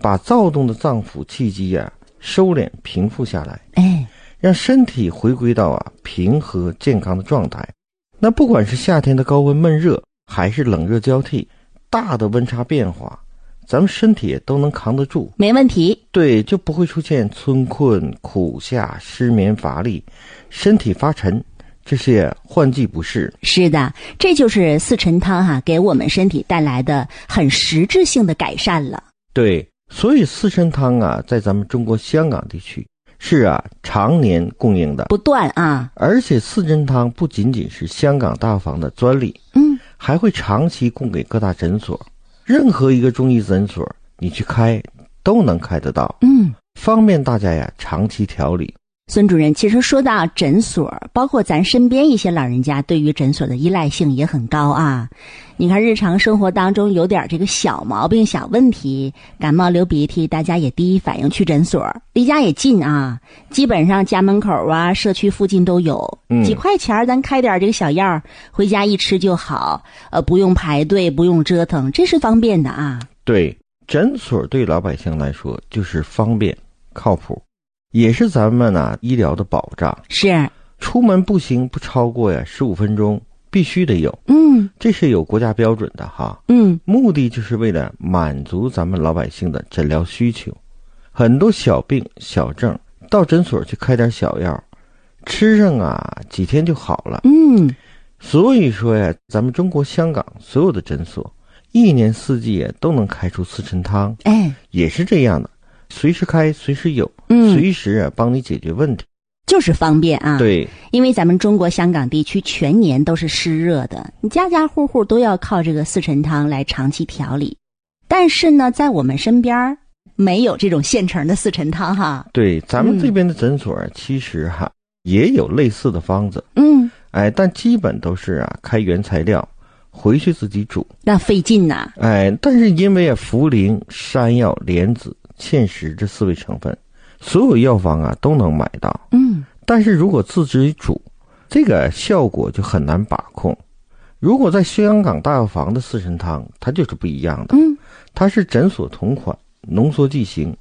把躁动的脏腑气机收敛平复下来，让身体回归到平和健康的状态。那不管是夏天的高温闷热，还是冷热交替，大的温差变化，咱们身体都能扛得住， 没问题。 对，就不会出现春困、苦夏、失眠、乏力、身体发沉这些换季不适。 是的，这就是四陈汤给我们身体带来的很实质性的改善了。 对，所以四陈汤在咱们中国香港地区是常年供应的， 不断而且四陈汤不仅仅是香港大药房的专利，还会长期供给各大诊所，任何一个中医诊所你去开都能开得到，方便大家长期调理。 孙主任，其实说到诊所，包括咱身边一些老人家对于诊所的依赖性也很高你看日常生活当中有点这个小毛病小问题，感冒流鼻涕，大家也第一反应去诊所，离家也近基本上家门口社区附近都有，几块钱咱开点这个小药，回家一吃就好，不用排队，不用折腾，这是方便的对，诊所对老百姓来说就是方便靠谱，也是咱们医疗的保障。 是， 出门步行不超过15分钟，必须得有。这是有国家标准的目的就是为了满足咱们老百姓的诊疗需求。很多小病小症到诊所去开点小药，吃上几天就好了。所以说咱们中国香港所有的诊所一年四季都能开出四陈汤，也是这样的，随时开随时有，随时帮你解决问题， 就是方便对， 因为咱们中国香港地区全年都是湿热的，你家家户户都要靠这个四陈汤来长期调理。但是呢，在我们身边没有这种现成的四陈汤对，咱们这边的诊所其实也有类似的方子，但基本都是开原材料回去自己煮， 那费劲但是因为茯苓、山药、莲子、芡实这4味成分，所有药房都能买到。但是如果自己煮，这个效果就很难把控。如果在香港大药房的四陈汤，它就是不一样的。它是诊所同款，浓缩剂型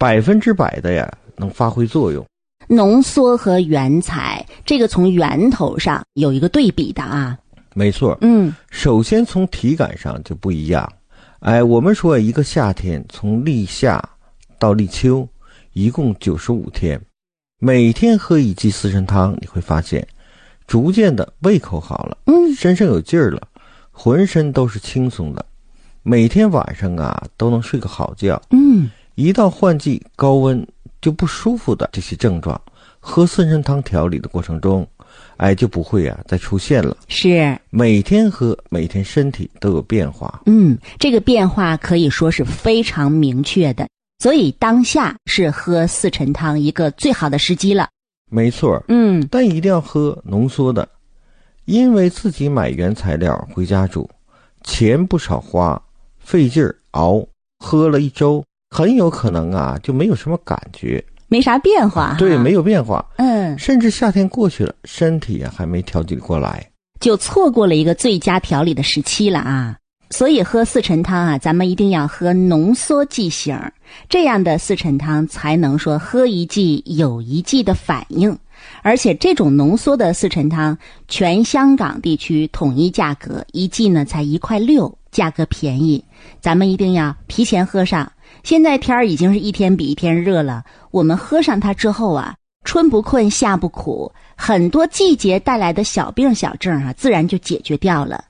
，100%的能发挥作用。 浓缩和原材，这个从源头上有一个对比的没错。首先从体感上就不一样。我们说一个夏天从立夏到立秋一共95天，每天喝一剂四陈汤，你会发现逐渐的胃口好了，身上有劲儿了，浑身都是轻松的，每天晚上都能睡个好觉。一到换季高温就不舒服的这些症状，喝四陈汤调理的过程中就不会再出现了。 是， 每天喝，每天身体都有变化。 这个变化可以说是非常明确的，所以当下是喝四陈汤一个最好的时机了。 没错。但一定要喝浓缩的，因为自己买原材料回家煮，钱不少花，费劲儿熬，喝了1周很有可能就没有什么感觉， 没啥变化。 对，没有变化。甚至夏天过去了，身体还没调节过来， 就错过了一个最佳调理的时期了所以喝四陈汤咱们一定要喝浓缩剂型，这样的四陈汤才能说喝一剂有一剂的反应。而且这种浓缩的四陈汤，全香港地区统一价格，一剂呢才1.6块，价格便宜，咱们一定要提前喝上。现在天儿已经是一天比一天热了，我们喝上它之后春不困夏不苦，很多季节带来的小病小症自然就解决掉了。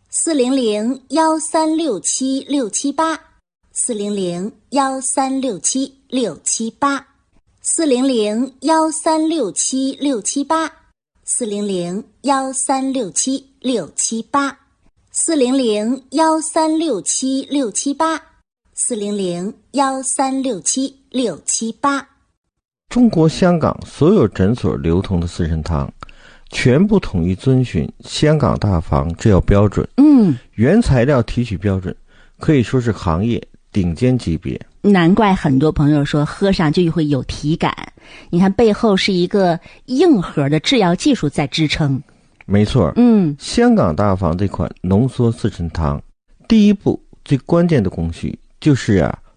400-1367678，400-1367678，400-1367678。中国香港所有诊所流通的四陈汤全部统一遵循香港大药房制药标准，原材料提取标准可以说是行业顶尖级别。 难怪很多朋友说喝上就会有体感，你看背后是一个硬核的制药技术在支撑。 没错。香港大药房这款浓缩四陈汤，第一步最关键的工序就是